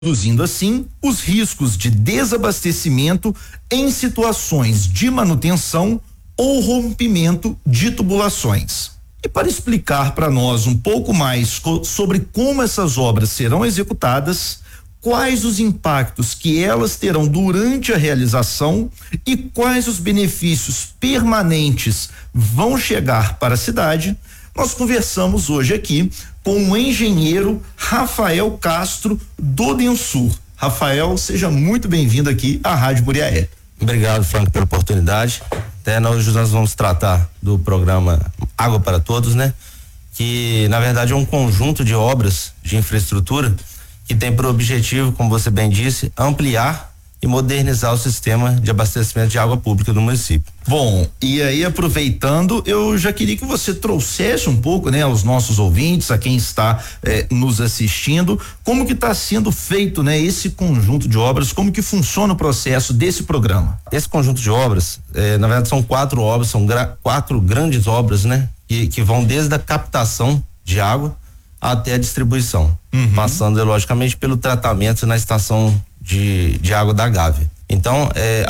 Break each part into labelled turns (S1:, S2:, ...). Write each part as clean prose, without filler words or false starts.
S1: reduzindo assim os riscos de desabastecimento em situações de manutenção ou rompimento de tubulações. E para explicar para nós um pouco mais sobre como essas obras serão executadas, quais os impactos que elas terão durante a realização e quais os benefícios permanentes vão chegar para a cidade, nós conversamos hoje aqui com o engenheiro Rafael Castro do Densur. Rafael, seja muito bem-vindo aqui à Rádio Muriaé.
S2: Obrigado, Franco, pela oportunidade. Hoje nós vamos tratar do programa Água para Todos, né? Que na verdade é um conjunto de obras de infraestrutura que tem por objetivo, como você bem disse, ampliar e modernizar o sistema de abastecimento de água pública do município.
S1: Bom, e aí aproveitando, eu já queria que você trouxesse um pouco, né, aos nossos ouvintes, a quem está nos assistindo, como que está sendo feito, né, esse conjunto de obras, como que funciona o processo desse programa?
S2: Esse conjunto de obras, na verdade são 4 obras, são 4 grandes obras, né, que vão desde a captação de água até a distribuição, passando logicamente pelo tratamento na estação de água da Gávea. Então,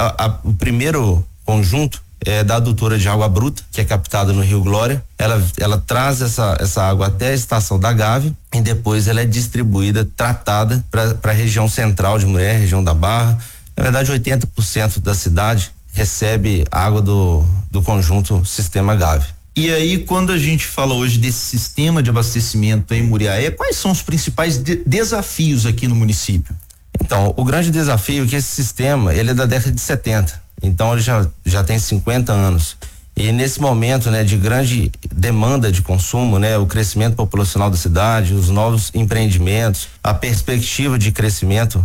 S2: o primeiro conjunto é da adutora de água bruta, que é captada no Rio Glória. Ela traz essa água até a estação da Gávea e depois ela é distribuída, tratada para a região central de Muriaé, região da Barra. Na verdade, 80% da cidade recebe água do conjunto Sistema Gávea.
S1: E aí, quando a gente fala hoje desse sistema de abastecimento em Muriaé, quais são os principais desafios aqui no município?
S2: Então, o grande desafio é que esse sistema, ele é da década de 70, então ele já tem 50 anos. E nesse momento, né, de grande demanda de consumo, né, o crescimento populacional da cidade, os novos empreendimentos, a perspectiva de crescimento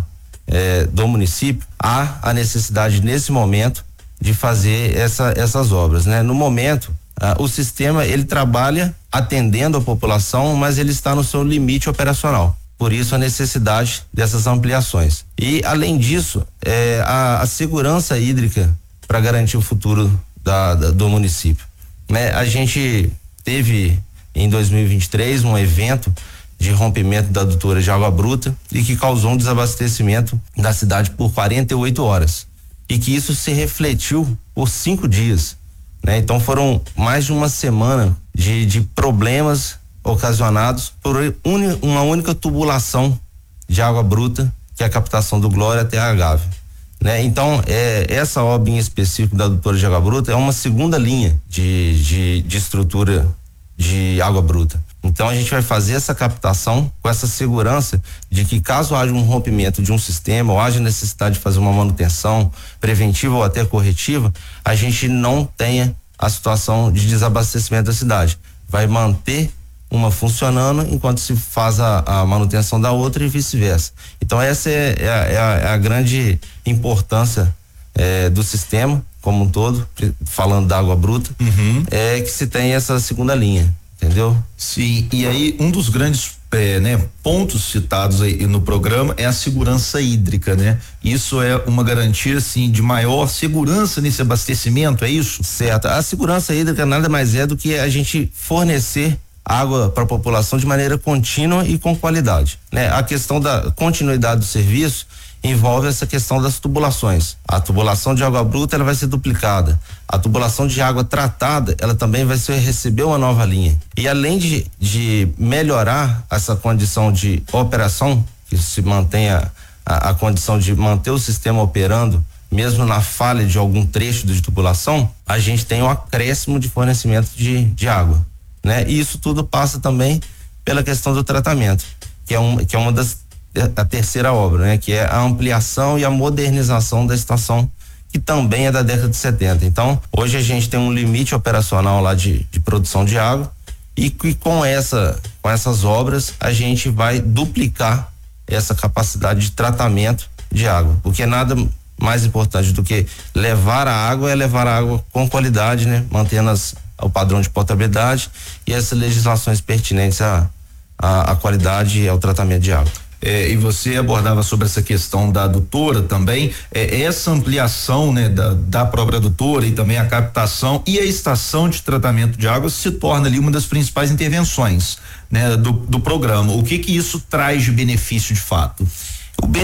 S2: do município, há a necessidade nesse momento de fazer essas obras, né? No momento, o sistema ele trabalha atendendo a população, mas ele está no seu limite operacional. Por isso a necessidade dessas ampliações. E além disso, a segurança hídrica para garantir o futuro do município, né? A gente teve em 2023 um evento de rompimento da adutora de água bruta e que causou um desabastecimento da cidade por 48 horas e que isso se refletiu por 5 dias, né? Então foram mais de uma semana de problemas ocasionados por uma única tubulação de água bruta, que é a captação do Glória até a Gávea, né? Então, essa obra em específico da adutora de água bruta é uma segunda linha de estrutura de água bruta. Então, a gente vai fazer essa captação com essa segurança de que caso haja um rompimento de um sistema ou haja necessidade de fazer uma manutenção preventiva ou até corretiva, a gente não tenha a situação de desabastecimento da cidade. Vai manter uma funcionando enquanto se faz a manutenção da outra e vice-versa. Então essa é a grande importância do sistema como um todo, falando da água bruta, é que se tem essa segunda linha, entendeu?
S1: Sim, e aí um dos grandes pontos citados aí no programa é a segurança hídrica, né? Isso é uma garantia assim de maior segurança nesse abastecimento, é isso?
S2: Certo. A segurança hídrica nada mais é do que a gente fornecer água para a população de maneira contínua e com qualidade, né? A questão da continuidade do serviço envolve essa questão das tubulações. A tubulação de água bruta ela vai ser duplicada. A tubulação de água tratada ela também vai receber uma nova linha. E além de melhorar essa condição de operação, que se mantenha a condição de manter o sistema operando mesmo na falha de algum trecho de tubulação, a gente tem um acréscimo de fornecimento de água, né? E isso tudo passa também pela questão do tratamento, que é uma a terceira obra, né? Que é a ampliação e a modernização da estação, que também é da década de 70. Então, hoje a gente tem um limite operacional lá de produção de água e com essas obras a gente vai duplicar essa capacidade de tratamento de água, porque nada mais importante do que levar a água é levar a água com qualidade, né? Mantendo o padrão de potabilidade e essas legislações pertinentes à qualidade e ao tratamento de água.
S1: E você abordava sobre essa questão da adutora também, essa ampliação, né, da própria adutora e também a captação e a estação de tratamento de água se torna ali uma das principais intervenções, né, do programa. O que isso traz de benefício de fato?
S2: O